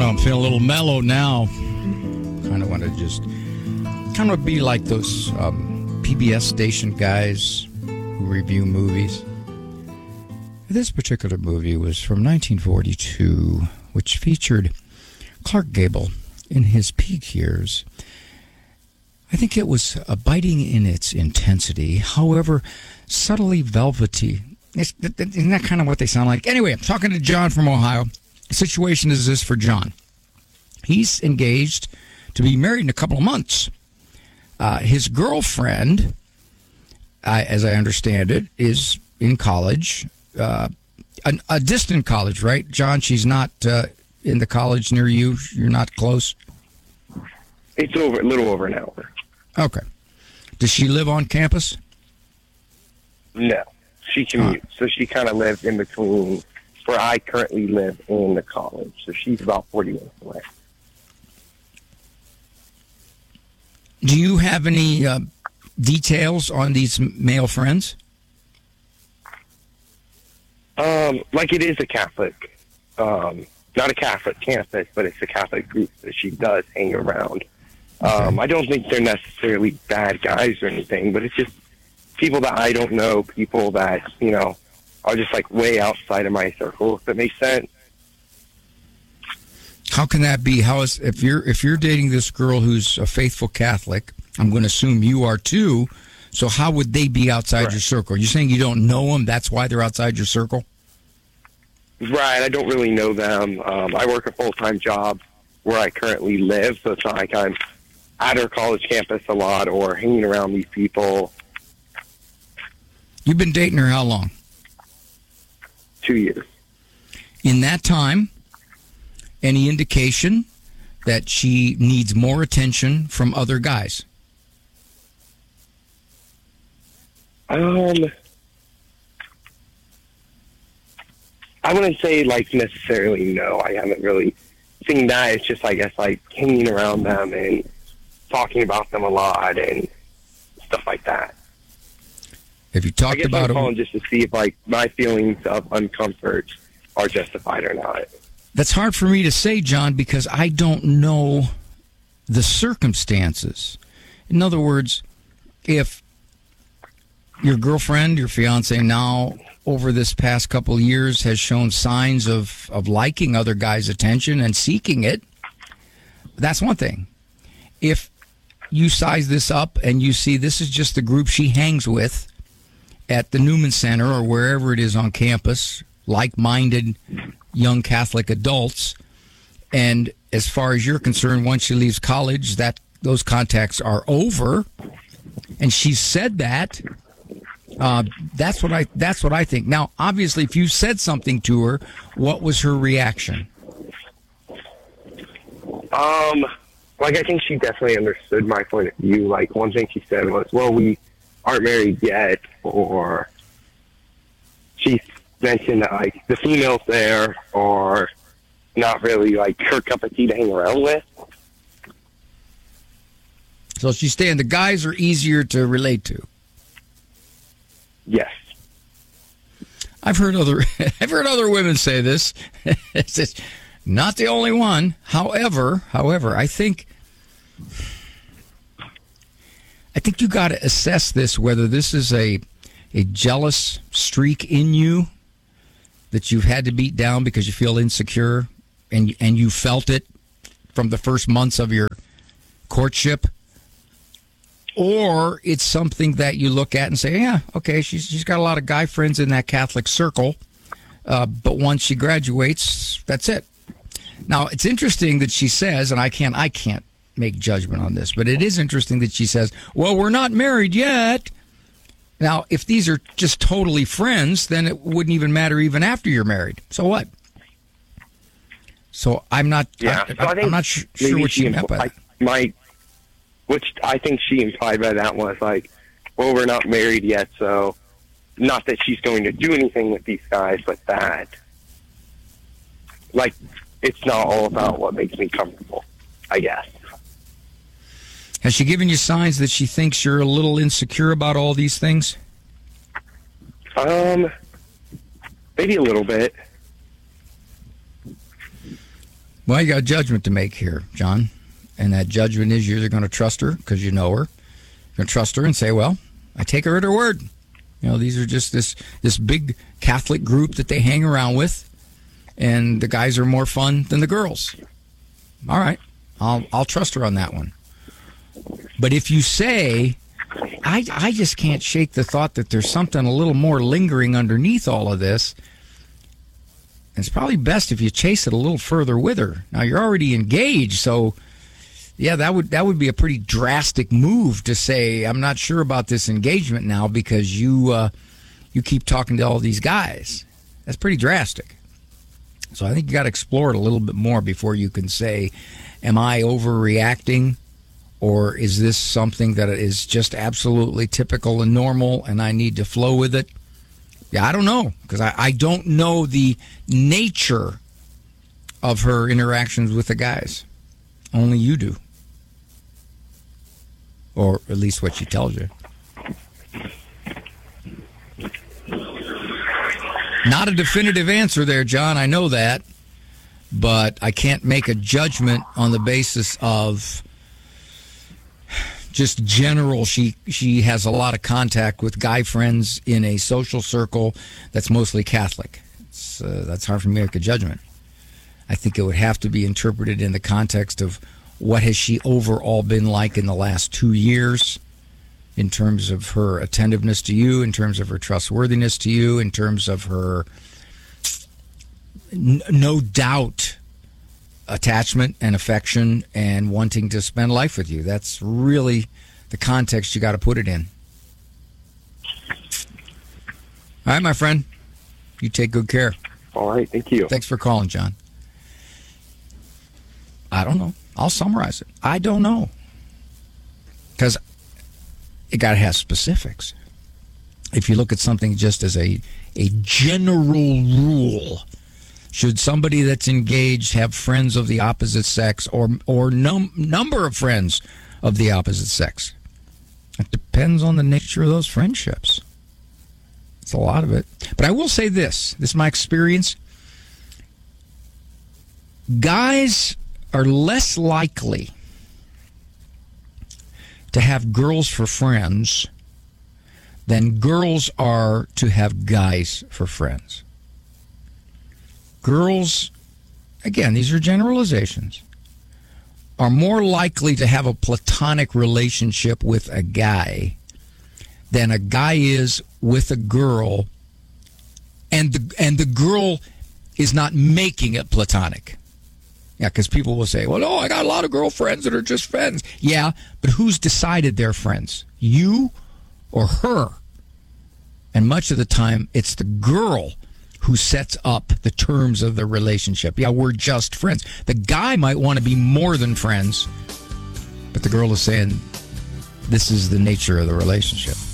I'm feeling a little mellow now. Kind of want to just kind of be like those PBS station guys who review movies. This particular movie was from 1942, which featured Clark Gable in his peak years. I think it was biting in its intensity, however, subtly velvety. Isn't that kind of what they sound like? Anyway, I'm talking to John from Ohio. The situation is this for John. He's engaged to be married in a couple of months. His girlfriend, as I understand it, is in college, a distant college, right, John? She's not in the college near you? You're not close? It's a little over an hour. Okay. Does she live on campus? No. She commutes, so she kind of lives in between where I currently live and the college. So she's about 40 minutes away. Do you have any details on these male friends? Like it is a Catholic, not a Catholic campus, but it's a Catholic group that she does hang around. Okay. I don't think they're necessarily bad guys or anything, but it's just people that I don't know, people that, you know, are just like way outside of my circle, if that makes sense. How can that be? If you're dating this girl who's a faithful Catholic, I'm going to assume you are too, so how would they be outside your circle? You're saying you don't know them, that's why they're outside your circle? Right, I don't really know them. I work a full-time job where I currently live, so it's not like I'm at our college campus a lot or hanging around these people. You've been dating her how long? 2 years. In that time, any indication that she needs more attention from other guys? I wouldn't say, like, necessarily no. I haven't really seen that. It's just, I guess, like, hanging around them and talking about them a lot and stuff like that. Have you talked about I'm calling just to see if, like, my feelings of uncomfort are justified or not. That's hard for me to say, John, because I don't know the circumstances. In other words, if your girlfriend, your fiance now, over this past couple of years has shown signs of liking other guys' attention and seeking it, that's one thing. If you size this up and you see this is just the group she hangs with at the Newman Center or wherever it is on campus, like-minded young Catholic adults, and as far as you're concerned, once she leaves college, that those contacts are over, and she said that, that's what I think. Now, obviously, if you said something to her, what was her reaction? Like, I think she definitely understood my point of view. Like, one thing she said was, well, we aren't married yet, or she mentioned that, like, the females there are not really, like, her cup of tea to hang around with. So she's saying the guys are easier to relate to. Yes. I've heard other women say this. It's not the only one. However, I think you got to assess this, whether this is a jealous streak in you that you've had to beat down because you feel insecure and you felt it from the first months of your courtship, or it's something that you look at and say, yeah, okay, she's got a lot of guy friends in that Catholic circle, but once she graduates, that's it. Now, it's interesting that she says, and I can't make judgment on this, but it is interesting that she says, well, we're not married yet. Now, if these are just totally friends, then it wouldn't even matter even after you're married. So what? So I'm not. Yeah, I'm not sure what she meant by that. Which I think she implied by that was like, well, we're not married yet, so not that she's going to do anything with these guys, but that, like, it's not all about what makes me comfortable, I guess. Has she given you signs that she thinks you're a little insecure about all these things? Maybe a little bit. Well, you got a judgment to make here, John. And that judgment is you're either going to trust her because you know her. You're going to trust her and say, well, I take her at her word. You know, these are just this big Catholic group that they hang around with, and the guys are more fun than the girls. All right, I'll trust her on that one. But if you say, I just can't shake the thought that there's something a little more lingering underneath all of this, it's probably best if you chase it a little further with her. Now, you're already engaged, so yeah, that would be a pretty drastic move to say, I'm not sure about this engagement now because you keep talking to all these guys. That's pretty drastic. So I think you got to explore it a little bit more before you can say, am I overreacting, or is this something that is just absolutely typical and normal and I need to flow with it? Yeah, I don't know, because I don't know the nature of her interactions with the guys. Only you do. Or at least what she tells you. Not a definitive answer there, John. I know that. But I can't make a judgment on the basis of just general. She has a lot of contact with guy friends in a social circle that's mostly Catholic. That's hard for me to make a judgment. I think it would have to be interpreted in the context of what has she overall been like in the last 2 years, in terms of her attentiveness to you, in terms of her trustworthiness to you, in terms of her no doubt attachment and affection and wanting to spend life with you. That's really the context you got to put it in. All right, my friend. You take good care. All right, thank you. Thanks for calling, John. I don't know. I'll summarize it. I don't know. Because it got to have specifics. If you look at something just as a general rule, should somebody that's engaged have friends of the opposite sex or number of friends of the opposite sex? It depends on the nature of those friendships. It's a lot of it. But I will say this. This is my experience. Guys are less likely to have girls for friends than girls are to have guys for friends. Girls, again, these are generalizations, are more likely to have a platonic relationship with a guy than a guy is with a girl, and the girl is not making it platonic. Yeah, because people will say, well, no, I got a lot of girlfriends that are just friends. Yeah, but who's decided they're friends? You or her? And much of the time, it's the girl who sets up the terms of the relationship. Yeah, we're just friends. The guy might want to be more than friends, but the girl is saying, this is the nature of the relationship.